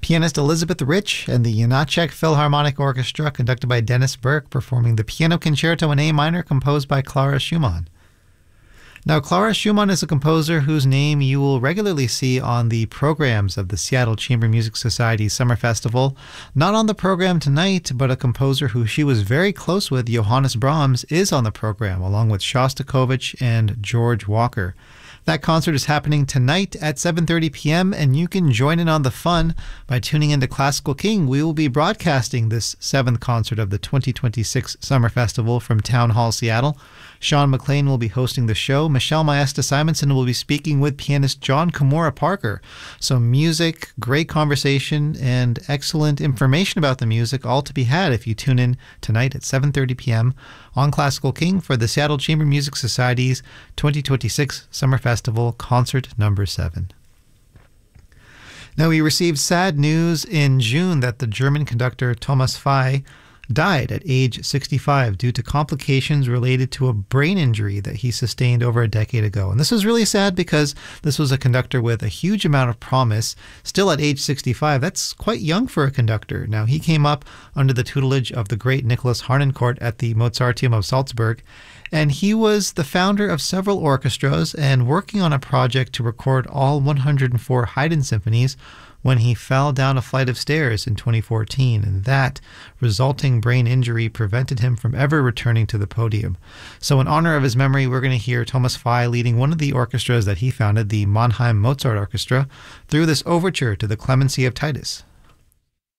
pianist Elizabeth Rich and the Janáček Philharmonic Orchestra, conducted by Dennis Burke, performing the Piano Concerto in A minor composed by Clara Schumann. Now, Clara Schumann is a composer whose name you will regularly see on the programs of the Seattle Chamber Music Society's Summer Festival. Not on the program tonight, but a composer who she was very close with, Johannes Brahms, is on the program, along with Shostakovich and George Walker. That concert is happening tonight at 7:30 p.m., and you can join in on the fun by tuning into Classical King. We will be broadcasting this 7th concert of the 2026 Summer Festival from Town Hall, Seattle. Sean McLean will be hosting the show. Michelle Maesta Simonson will be speaking with pianist John Kimura Parker. So music, great conversation, and excellent information about the music, all to be had if you tune in tonight at 7:30 p.m. on Classical King for the Seattle Chamber Music Society's 2026 Summer Festival Concert Number 7. Now, we received sad news in June that the German conductor Thomas Fey died at age 65 due to complications related to a brain injury that he sustained over a decade ago. And this was really sad because this was a conductor with a huge amount of promise. Still at age 65, that's quite young for a conductor. Now, he came up under the tutelage of the great Nicholas Harnoncourt at the Mozarteum of Salzburg, and he was the founder of several orchestras and working on a project to record all 104 Haydn symphonies when he fell down a flight of stairs in 2014, and that resulting brain injury prevented him from ever returning to the podium. So in honor of his memory, we're going to hear Thomas Fey leading one of the orchestras that he founded, the Mannheim Mozart Orchestra, through this overture to the Clemency of Titus.